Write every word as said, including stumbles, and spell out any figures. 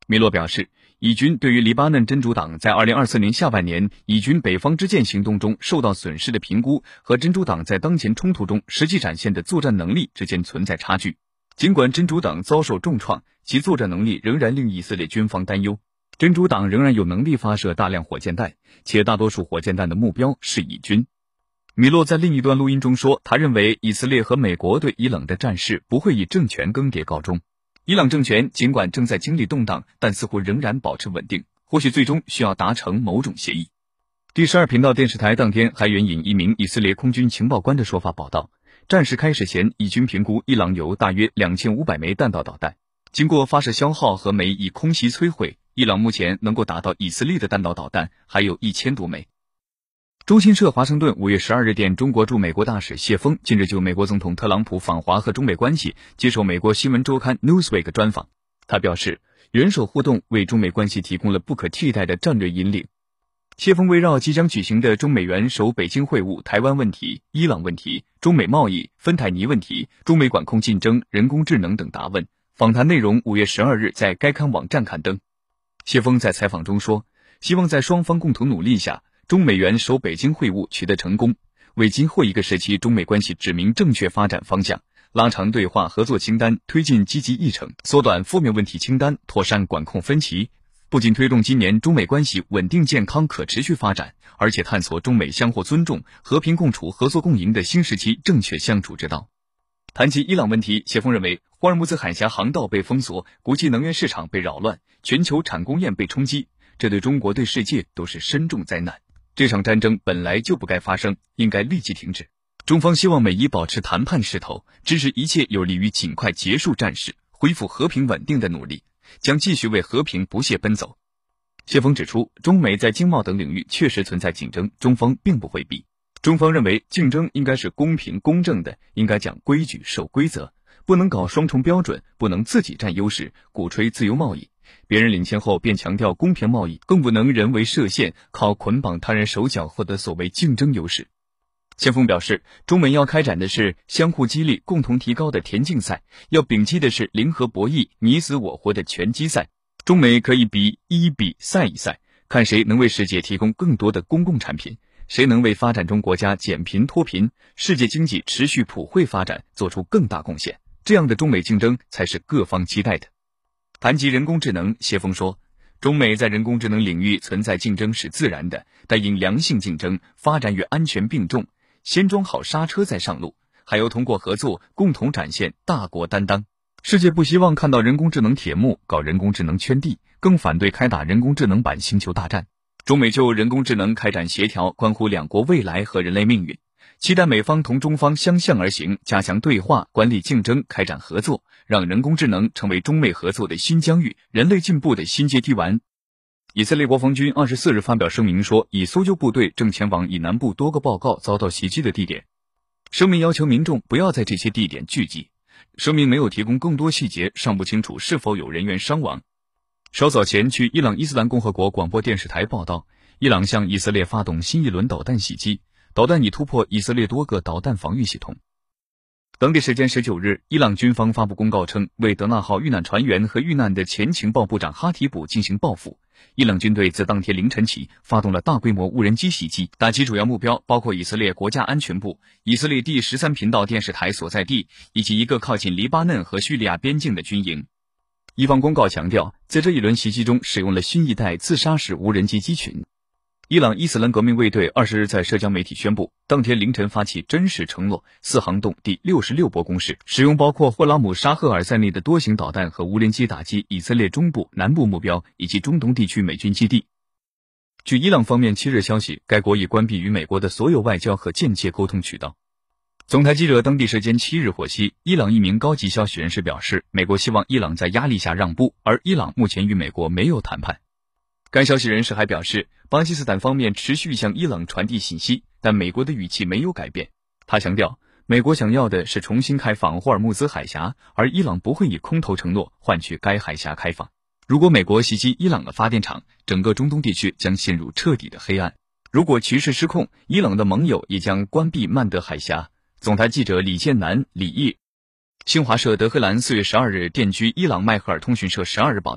米洛表示，以军对于黎巴嫩真主党在二零二四年下半年以军北方之剑行动中受到损失的评估和真主党在当前冲突中实际展现的作战能力之间存在差距。尽管真主党遭受重创，其作战能力仍然令以色列军方担忧。真主党仍然有能力发射大量火箭弹，且大多数火箭弹的目标是以军。米洛在另一段录音中说，他认为以色列和美国对伊朗的战事不会以政权更迭告终。伊朗政权尽管正在经历动荡，但似乎仍然保持稳定，或许最终需要达成某种协议。第十二频道电视台当天还援引一名以色列空军情报官的说法报道，战事开始前，以军评估伊朗有大约两千五百枚弹道导弹，经过发射消耗和枚以空袭摧毁，伊朗目前能够打到以色列的弹道导弹还有一千多枚。中新社华盛顿五月十二日电，中国驻美国大使谢锋近日就美国总统特朗普访华和中美关系接受美国新闻周刊 Newsweek 专访。他表示，元首互动为中美关系提供了不可替代的战略引领。谢锋围绕即将举行的中美元首北京会晤、台湾问题、伊朗问题、中美贸易、芬太尼问题、中美管控竞争、人工智能等答问。访谈内容五月十二日在该刊网站刊登。谢锋在采访中说，希望在双方共同努力下，中美元首北京会晤取得成功，为今后一个时期中美关系指明正确发展方向，拉长对话合作清单，推进积极议程，缩短负面问题清单，妥善管控分歧，不仅推动今年中美关系稳定健康可持续发展，而且探索中美相互尊重、和平共处、合作共赢的新时期正确相处之道。谈及伊朗问题，谢锋认为，霍尔木兹海峡航道被封锁，国际能源市场被扰乱，全球产供链被冲击，这对中国对世界都是深重灾难。这场战争本来就不该发生，应该立即停止。中方希望美伊保持谈判势头，支持一切有利于尽快结束战事、恢复和平稳定的努力，将继续为和平不懈奔走。谢锋指出，中美在经贸等领域确实存在竞争，中方并不回避。中方认为，竞争应该是公平公正的，应该讲规矩、守规则，不能搞双重标准，不能自己占优势，鼓吹自由贸易。别人领先后便强调公平贸易，更不能人为设限，靠捆绑他人手脚获得所谓竞争优势。谢锋表示，中美要开展的是相互激励、共同提高的田径赛，要摒弃的是零和博弈、你死我活的拳击赛。中美可以比一比赛一赛，看谁能为世界提供更多的公共产品，谁能为发展中国家减贫脱贫、世界经济持续普惠发展做出更大贡献。这样的中美竞争才是各方期待的。谈及人工智能，谢锋说，中美在人工智能领域存在竞争是自然的，但应良性竞争，发展与安全并重，先装好刹车再上路，还要通过合作共同展现大国担当。世界不希望看到人工智能铁幕，搞人工智能圈地，更反对开打人工智能版星球大战。中美就人工智能开展协调，关乎两国未来和人类命运。期待美方同中方相向而行，加强对话，管理竞争，开展合作，让人工智能成为中美合作的新疆域，人类进步的新阶梯丸。以色列国防军二十四日发表声明说，以搜救部队正前往以南部多个报告遭到袭击的地点。声明要求民众不要在这些地点聚集。声明没有提供更多细节，尚不清楚是否有人员伤亡。稍早前，据伊朗伊斯兰共和国广播电视台报道，伊朗向以色列发动新一轮导弹袭击，导弹已突破以色列多个导弹防御系统。当地时间十九日，伊朗军方发布公告称，为德纳号遇难船员和遇难的前情报部长哈提卜进行报复。伊朗军队自当天凌晨起发动了大规模无人机袭击，打击主要目标包括以色列国家安全部、以色列第十三频道电视台所在地以及一个靠近黎巴嫩和叙利亚边境的军营。伊方公告强调，在这一轮袭击中使用了新一代自杀式无人机机群。伊朗伊斯兰革命卫队二十日在社交媒体宣布，当天凌晨发起真实承诺四航动第六十六波攻势，使用包括霍拉姆沙赫尔在内的多型导弹和无人机打击以色列中部、南部目标以及中东地区美军基地。据伊朗方面七日消息，该国已关闭与美国的所有外交和间接沟通渠道。总台记者当地时间七日获悉，伊朗一名高级消息人士表示，美国希望伊朗在压力下让步，而伊朗目前与美国没有谈判。该消息人士还表示，巴基斯坦方面持续向伊朗传递信息，但美国的语气没有改变。他强调，美国想要的是重新开放霍尔木兹海峡，而伊朗不会以空头承诺换取该海峡开放。如果美国袭击伊朗的发电厂，整个中东地区将陷入彻底的黑暗。如果局势失控，伊朗的盟友也将关闭曼德海峡。总台记者李建南、李毅。新华社德黑兰四月十二日电居伊朗迈赫尔通讯社十二日报